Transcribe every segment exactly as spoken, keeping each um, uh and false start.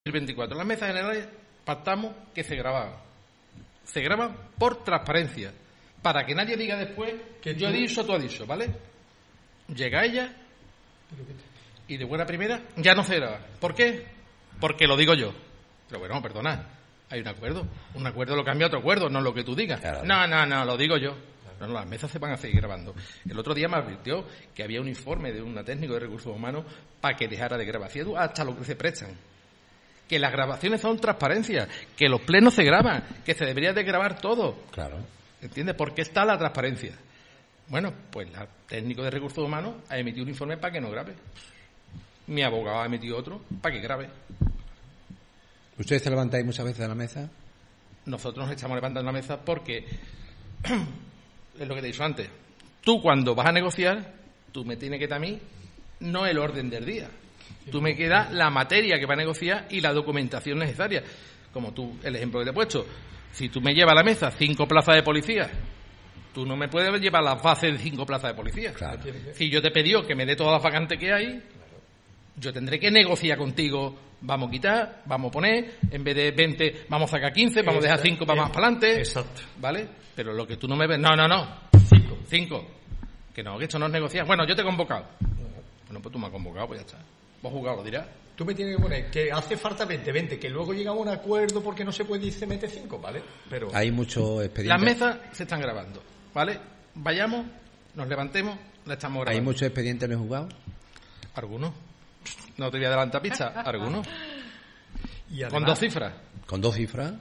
veinticuatro. Las mesas generales pactamos que se grababan. Se graban por transparencia, para que nadie diga después que yo he dicho, tú has dicho, ¿vale? Llega ella y de buena primera ya no se graba. ¿Por qué? Porque lo digo yo. Pero bueno, perdona, hay un acuerdo. Un acuerdo lo cambia otro acuerdo, no lo que tú digas. Claro. No, no, no, lo digo yo. No, no, las mesas se van a seguir grabando. El otro día me advirtió que había un informe de un técnico de recursos humanos para que dejara de grabar hasta lo que se prestan. Que las grabaciones son transparencia, que los plenos se graban, que se debería de grabar todo. Claro. ¿Entiendes? Porque está la transparencia. Bueno, pues el técnico de recursos humanos ha emitido un informe para que no grabe. Mi abogado ha emitido otro para que grabe. ¿Ustedes se levantáis muchas veces de la mesa? Nosotros nos estamos levantando de la mesa porque es lo que te he dicho antes. Tú cuando vas a negociar, tú me tienes que dar a mí no el orden del día. Tú me quedas la materia que va a negociar y la documentación necesaria. Como tú, el ejemplo que te he puesto. Si tú me llevas a la mesa cinco plazas de policía, tú no me puedes llevar las bases de cinco plazas de policía. Claro. Si yo te he pedido que me dé todas las vacantes que hay, yo tendré que negociar contigo. Vamos a quitar, vamos a poner, en vez de veinte, vamos a sacar quince, vamos a dejar cinco para más para adelante. Exacto. ¿Vale? Pero lo que tú no me ves... No, no, no. Cinco. Cinco. Que no, que esto no es negociar. Bueno, yo te he convocado. Bueno, pues tú me has convocado, pues ya está. Vos jugado, lo dirás. Tú me tienes que poner que hace falta veinte, veinte, que luego llegamos a un acuerdo porque no se puede y se mete cinco, ¿vale? Pero hay muchos expedientes. Las mesas se están grabando, ¿vale? Vayamos, nos levantemos, la estamos grabando. ¿Hay muchos expedientes en el juzgado? Algunos. No te voy a adelantar pista, algunos. Y además, con dos cifras. ¿Con dos cifras?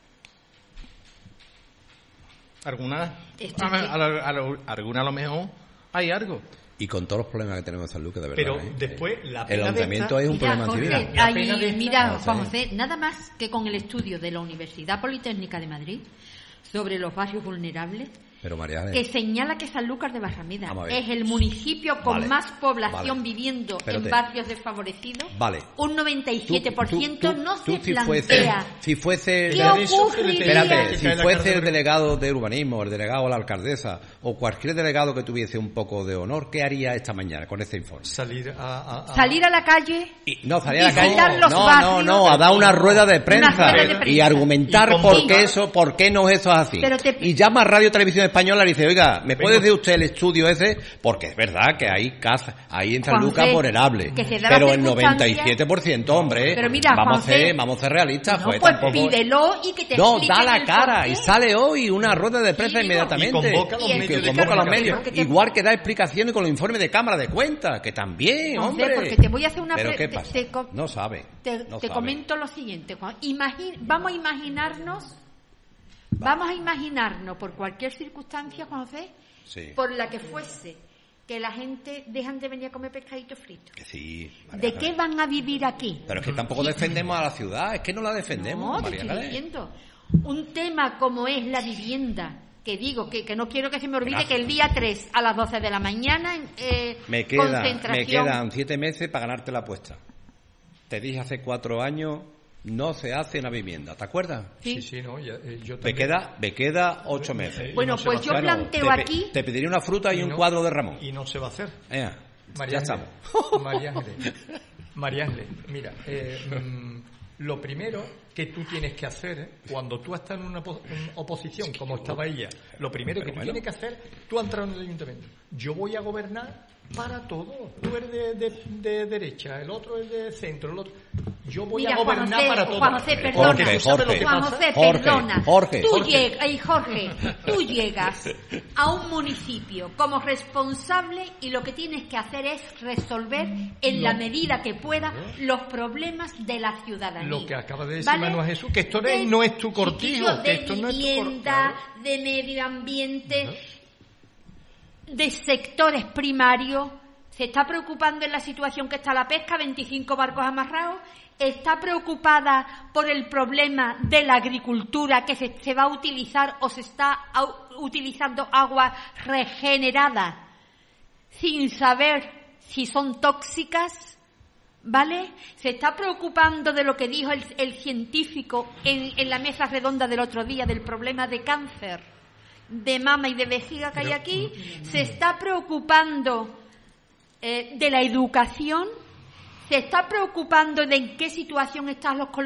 Algunas. A, a, a, a, algunas a lo mejor hay algo. Y con todos los problemas que tenemos en San Lucas, de verdad. Pero ¿eh? después, la pena el ayuntamiento de esta, es un mira, problema Jorge, civil. La ahí, pena de esta, mira, no sé. Juan José, nada más que con el estudio de la Universidad Politécnica de Madrid sobre los barrios vulnerables, Pero María que señala que Sanlúcar de Barrameda Vamos a ver. es el municipio con Vale, más población vale. viviendo Espérate. en barrios desfavorecidos, Vale. un noventa y siete por ciento Tú- tú- no tú se si plantea. fuese, si fuese, ¿Qué de eso se le ocurriría? espérate, si en la fuese cárcel. el delegado de urbanismo, el delegado de la alcaldesa o cualquier delegado que tuviese un poco de honor, ¿qué haría esta mañana con este informe? salir a, a- a- Salir a la calle, Y, no, salir a la calle. visitar los No, no, barrios. no, a dar una rueda de prensa, rueda de prensa. y argumentar Y por convocar. qué eso, por qué no eso es así. Pero te- Y llama a Radio Televisión Española y dice, oiga, ¿me puede Venga. decir usted el estudio ese? Porque es verdad que hay casas, ahí en San Juan Lucas José, vulnerable. que se da la Pero el circunstancia- noventa y siete por ciento, hombre, Pero mira, vamos a Juan José, ser, vamos a ser realistas, no, pues, pues tampoco. pídelo y que te No, expliquen da la el cara porqué. y sale hoy una rueda de prensa Sí, digo, inmediatamente. y convoca a los Y medios que de convoca a los comunicación. medios. Porque te- Igual que da explicaciones con los informes de Cámara de Cuentas, que también, José, hombre. porque te voy a hacer una ¿Pero pre- qué te- pasa? te co- No sabe. Te, no te sabe. comento lo siguiente, Juan. Imagi- vamos a imaginarnos, vamos a imaginarnos por cualquier circunstancia, Juan José, Sí. por la que fuese, que la gente dejan de venir a comer pescadito frito. Que sí, María ¿De Ángeles. qué van a vivir aquí? Pero es que tampoco defendemos a la ciudad, es que no la defendemos, No, te María estoy Ángeles. diciendo. Un tema como es la vivienda, que digo, que, que no quiero que se me olvide Gracias. que el día tres a las doce de la mañana, eh, Me, queda, me concentración. quedan siete meses para ganarte la apuesta. Te dije hace cuatro años, no se hace en la vivienda, ¿te acuerdas? Sí, sí, no, ya, eh, yo Me también. queda, me queda ocho meses. Bueno, no se pues va a yo hacer. Bueno, planteo te, pe- aquí... te pediría una fruta y, Y un no- cuadro de Ramón. Y no se va a hacer. Eh, María ya Ángeles, estamos. María Ángeles, María Ángeles, mira, eh, mm, lo primero que tú tienes que hacer, eh, cuando tú estás en una opo- en oposición, como estaba ella, lo primero que Pero tú bueno. tienes que hacer, tú has entrado en el ayuntamiento. Yo voy a gobernar para todo. Tú eres de, de- de derecha, el otro es de centro, el otro. Yo voy Mira, a gobernar Juan José, para todo. Juan José, Porque perdona. tú sabes lo Jorge, que Juan pasa. José, Jorge, perdona. Jorge. Tú Jorge. llegas, ay, Jorge, tú llegas a un municipio como responsable y lo que tienes que hacer es resolver en la medida que pueda los problemas de la ciudadanía. Lo que acaba de decir ¿Vale? Manuel Jesús, que esto no De- es, no es tu cortijo, chiquillo, que de esto no es tu vivienda, cortijo. de medio ambiente, de sectores primarios. Se está preocupando en la situación que está la pesca, veinticinco barcos amarrados. Está preocupada por el problema de la agricultura, que se, se va a utilizar o se está au- utilizando agua regenerada sin saber si son tóxicas, ¿vale? Se está preocupando de lo que dijo el, el científico en, en la mesa redonda del otro día, del problema de cáncer de mama y de vejiga que hay aquí. Se está preocupando eh, de la educación. se está preocupando de en qué situación están los